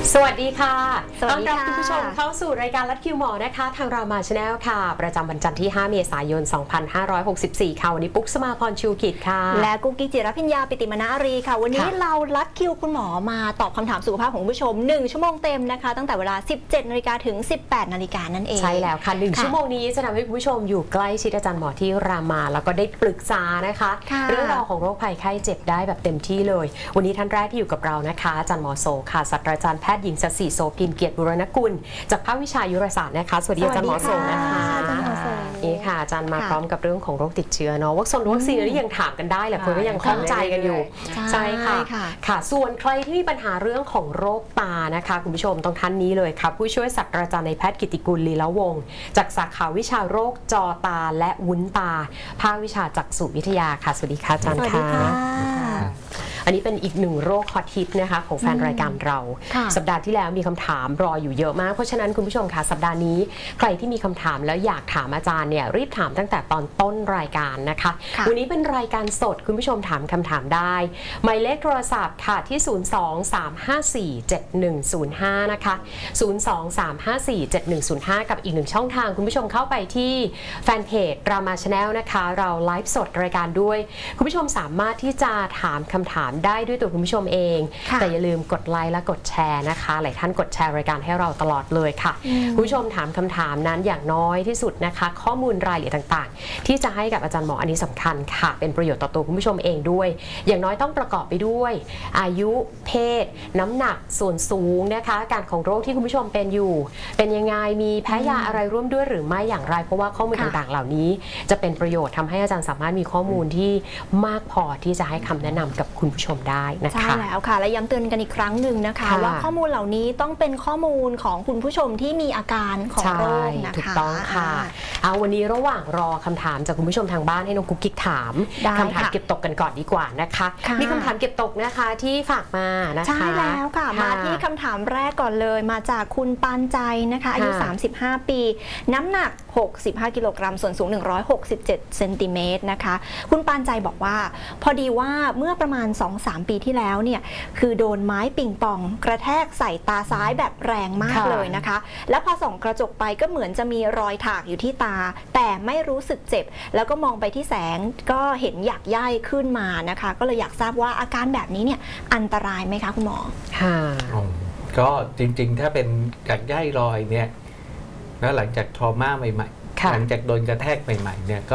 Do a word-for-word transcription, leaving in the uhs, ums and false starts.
สวัสดีค่ะต้อนรับคุณผู้ชมเข้าสู่รายการลัดคิวหมอนะคะทางรามาชาแนลค่ะประจำวันจันทร์ที่ห้าเมษายนสองพันห้าร้อยหกสิบสี่ค่ะวันนี้ปุ๊กสมาพรชูกิจค่ะและกุ๊กกิ๊กจิรพิญญาปิติมนารีค่ะวันนี้เราลัดคิวคุณหมอมาตอบคำถามสุขภาพของผู้ชมหนึ่งชั่วโมงเต็มนะคะตั้งแต่เวลา สิบเจ็ดนาฬิกา ถึง สิบแปดนาฬิกานั่นเองใช่แล้วค่ะหนึ่งชั่วโมงนี้จะทำให้คุณผู้ชมอยู่ใกล้ชิดอาจารย์หมอที่รามาแล้วก็ได้ปรึกษานะคะเรื่องราวของโรคภัยไข้เจ็บได้แบบเต็มที่เลยวันนี้ท่านแรกที่อยู่กับเรานะคะอาจารย์หมอโสค่ะศาสตราจารย์แพทย์หญิงศศิโสภินเกียรติบุรณกุลจากภาควิชายุรศาสตร์นะคะสวัสดีอาจารย์หมอโสนะคะนี่ค่ะอาจารย์มาพร้อมกับเรื่องของโรคติดเชื้อเนาะวัคซีนวัคซีนนี่ยังถามกันได้แหละคนก็ยังคล่องใจกันอยู่ใช่ค่ะค่ะส่วนใครที่มีปัญหาเรื่องของโรคตานะคะคุณผู้ชมต้องท่านนี้เลยค่ะผู้ช่วยศาสตราจารย์นายแพทย์กิติกุลลีละวงศ์จากสาขาวิชาโรคจอตาและวุ้นตาภาควิชาจักษุวิทยาค่ะสวัสดีค่ะอาจารย์ค่ะอันนี้เป็นอีกหนึ่งโรคฮอตฮิตนะคะของแฟนรายการเราสัปดาห์ที่แล้วมีคำถามรออยู่เยอะมากเพราะฉะนั้นคุณผู้ชมค่ะสัปดาห์นี้ใครที่มีคำถามแล้วอยากถามอาจารย์เนี่ยรีบถามตั้งแต่ตอนต้นรายการนะคะวันนี้เป็นรายการสดคุณผู้ชมถามคำถามได้หมายเลขโทรศัพท์ค่ะที่ ศูนย์ สอง สาม ห้า สี่ เจ็ด หนึ่ง ศูนย์ ห้า นะคะ ศูนย์ สอง สาม ห้า สี่ เจ็ด หนึ่ง ศูนย์ ห้า กับอีกหนึ่งช่องทางคุณผู้ชมเข้าไปที่แฟนเพจรามาชาแนลนะคะเราไลฟ์สดรายการด้วยคุณผู้ชมสามารถที่จะถามคำถามได้ด้วยตัวคุณผู้ชมเองแต่อย่าลืมกดไลค์และกดแชร์นะคะหลายท่านกดแชร์รายการให้เราตลอดเลยค่ะคุณผู้ชมถามคำถามนั้นอย่างน้อยที่สุดนะคะข้อมูลรายละเอียดต่างๆที่จะให้กับอาจารย์หมออันนี้สำคัญค่ะเป็นประโยชน์ต่อตัวคุณผู้ชมเองด้วยอย่างน้อยต้องประกอบไปด้วยอายุเพศน้ำหนักส่วนสูงนะคะอาการของโรคที่คุณผู้ชมเป็นอยู่เป็นยังไงมีแพ้ยาอะไรร่วมด้วยหรือไม่อย่างไรเพราะว่าข้อมูลต่างๆเหล่านี้จะเป็นประโยชน์ทำให้อาจารย์สามารถมีข้อมูลที่มากพอที่จะให้คำแนะนำกับคุณผู้ชมได้นะคะใช่แล้วค่ะและย้ำเตือนกันอีกครั้งหนึ่งนะคะว่าข้อมูลเหล่านี้ต้องเป็นข้อมูลของคุณผู้ชมที่มีอาการของโรคนะคะถูกต้องค่ะเอาวันนี้ระหว่างรอคำถามจากคุณผู้ชมทางบ้านให้น้องกุ๊กกิ๊กถามคำถามเก็บตกกันก่อนดีกว่านะคะมีคำถามเก็บตกนะคะที่ฝากมานะคะใช่แล้วค่ะมาที่คำถามแรกก่อนเลยมาจากคุณปานใจนะคะอายุสามสิบห้าปีน้ำหนักหกสิบห้ากิโลกรัมส่วนสูงหนึ่งร้อยหกสิบเจ็ดเซนติเมตรนะคะคุณปานใจบอกว่าพอดีว่าเมื่อประมาณ สองถึงสาม ปีที่แล้วเนี่ยคือโดนไม้ปิงปองกระแทกใส่ตาซ้ายแบบแรงมากเลยนะคะแล้วพอส่องกระจกไปก็เหมือนจะมีรอยถากอยู่ที่ตาแต่ไม่รู้สึกเจ็บแล้วก็มองไปที่แสงก็เห็นหยักใยขึ้นมานะคะก็เลยอยากทราบว่าอาการแบบนี้เนี่ยอันตรายไหมคะคุณหมอค่ะก็จริงๆถ้าเป็นหยักใยรอยเนี่ยแล้วหลังจากทรมาใหม่ๆหลังจากโดนกระแทกใหม่ๆเนี่ยก็